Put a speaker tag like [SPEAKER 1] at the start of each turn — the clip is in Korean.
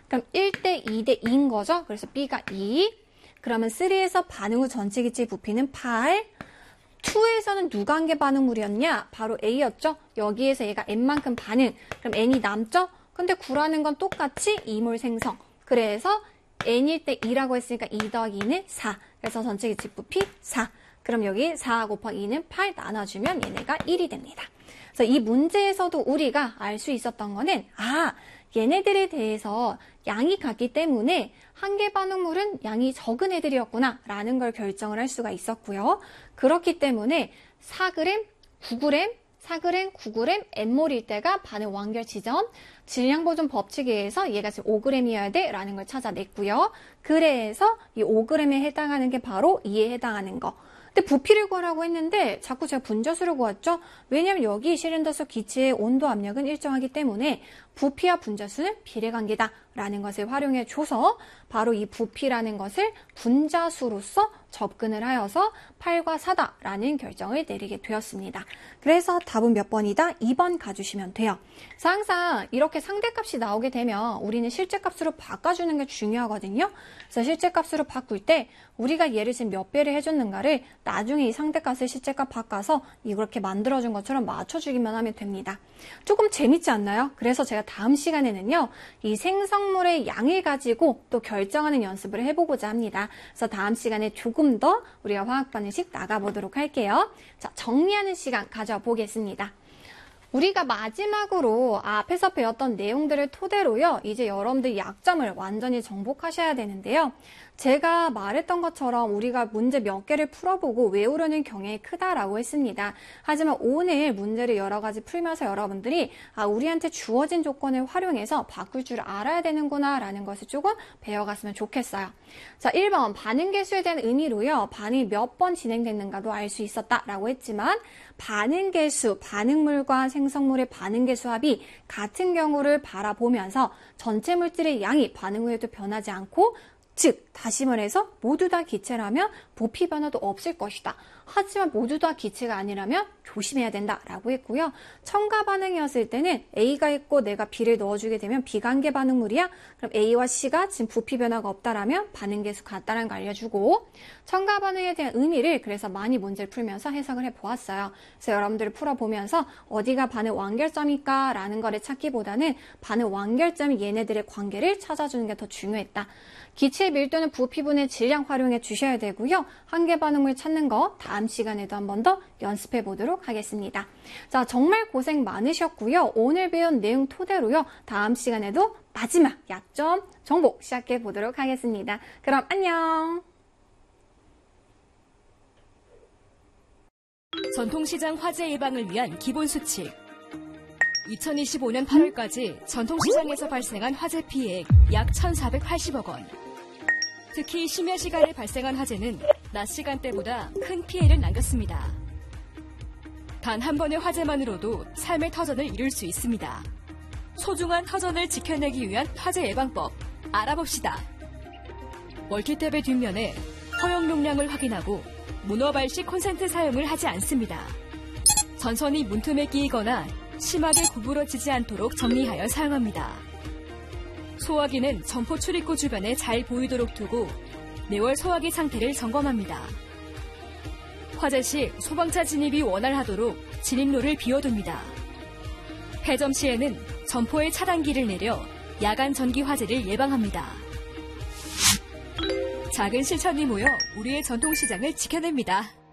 [SPEAKER 1] 그럼 1대 2대 2인 거죠. 그래서 B가 2. 그러면 3에서 반응 후 전체 기체의 부피는 8. 2에서는 누가 한 개 반응물이었냐? 바로 A였죠. 여기에서 얘가 N만큼 반응. 그럼 N이 남죠? 근데 9라는 건 똑같이 2몰 생성. 그래서 N일 때 2라고 했으니까 2 더하기 2는 4. 그래서 전체 기체 부피 4. 그럼 여기 4 곱하기 2는 8 나눠주면 얘네가 1이 됩니다. 그래서 이 문제에서도 우리가 알 수 있었던 거는 얘네들에 대해서 양이 같기 때문에 한 개 반응물은 양이 적은 애들이었구나 라는 걸 결정을 할 수가 있었고요. 그렇기 때문에 4g, 9g, 4g, 9g, N몰일 때가 반응 완결 지점, 질량보존 법칙에 의해서 얘가 지금 5g이어야 돼 라는 걸 찾아냈고요. 그래서 이 5g에 해당하는 게 바로 2에 해당하는 거. 근데 부피를 구하라고 했는데 자꾸 제가 분자수를 구했죠. 왜냐면 여기 실린더 속 기체의 온도 압력은 일정하기 때문에 부피와 분자수는 비례관계다라는 것을 활용해 줘서 바로 이 부피라는 것을 분자수로서 접근을 하여서 8과 4다라는 결정을 내리게 되었습니다. 그래서 답은 몇 번이다? 2번 가주시면 돼요. 그래서 항상 이렇게 상대값이 나오게 되면 우리는 실제값으로 바꿔주는 게 중요하거든요. 그래서 실제값으로 바꿀 때 우리가 얘를 지금 몇 배를 해줬는가를 나중에 이 상대값을 실제값 바꿔서 이렇게 만들어준 것처럼 맞춰주기만 하면 됩니다. 조금 재밌지 않나요? 그래서 제가 다음 시간에는요, 이 생성물의 양을 가지고 또 결정하는 연습을 해보고자 합니다. 그래서 다음 시간에 조금 더 우리가 화학 반응식 나가보도록 할게요. 자, 정리하는 시간 가져보겠습니다. 우리가 마지막으로 앞에서 배웠던 내용들을 토대로요, 이제 여러분들 약점을 완전히 정복하셔야 되는데요. 제가 말했던 것처럼 우리가 문제 몇 개를 풀어보고 외우려는 경향이 크다라고 했습니다. 하지만 오늘 문제를 여러 가지 풀면서 여러분들이 우리한테 주어진 조건을 활용해서 바꿀 줄 알아야 되는구나 라는 것을 조금 배워갔으면 좋겠어요. 자, 1번 반응 개수에 대한 의미로요, 반응이 몇 번 진행됐는가도 알 수 있었다라고 했지만 반응 개수, 반응물과 생성물의 반응 개수 합이 같은 경우를 바라보면서 전체 물질의 양이 반응 후에도 변하지 않고, 즉 다시 말해서 모두 다 기체라면 부피 변화도 없을 것이다. 하지만 모두 다 기체가 아니라면 조심해야 된다라고 했고요. 첨가 반응이었을 때는 A가 있고 내가 B를 넣어주게 되면 B가 한 개 반응물이야. 그럼 A와 C가 지금 부피 변화가 없다라면 반응 계수 같다라는 거 알려주고, 첨가 반응에 대한 의미를 그래서 많이 문제를 풀면서 해석을 해보았어요. 그래서 여러분들을 풀어보면서 어디가 반응 완결점일까 라는 거를 찾기보다는 반응 완결점이 얘네들의 관계를 찾아주는 게 더 중요했다. 기체의 밀도는 부피분의 질량 활용해 주셔야 되고요. 한 개 반응물 찾는 거 다음 시간에도 한 번 더 연습해 보도록 하겠습니다. 자, 정말 고생 많으셨고요. 오늘 배운 내용 토대로요, 다음 시간에도 마지막 약점 정복 시작해 보도록 하겠습니다. 그럼 안녕!
[SPEAKER 2] 전통시장 화재 예방을 위한 기본 수칙. 2025년 8월까지 전통시장에서 발생한 화재 피해액 약 1,480억 원. 특히 심야 시간에 발생한 화재는 낮 시간대보다 큰 피해를 남겼습니다. 단 한 번의 화재만으로도 삶의 터전을 이룰 수 있습니다. 소중한 터전을 지켜내기 위한 화재 예방법 알아봅시다. 멀티탭의 뒷면에 허용 용량을 확인하고 문어발식 콘센트 사용을 하지 않습니다. 전선이 문틈에 끼이거나 심하게 구부러지지 않도록 정리하여 사용합니다. 소화기는 점포 출입구 주변에 잘 보이도록 두고 내월 소화기 상태를 점검합니다. 화재 시 소방차 진입이 원활하도록 진입로를 비워둡니다. 폐점 시에는 점포에 차단기를 내려 야간 전기 화재를 예방합니다. 작은 실천이 모여 우리의 전통시장을 지켜냅니다.